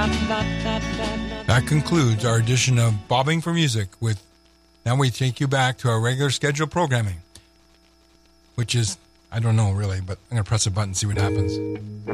That concludes our edition of Bobbing for Music with, now we take you back to our regular scheduled programming, which is, I don't know really, but I'm going to press a button and see what happens.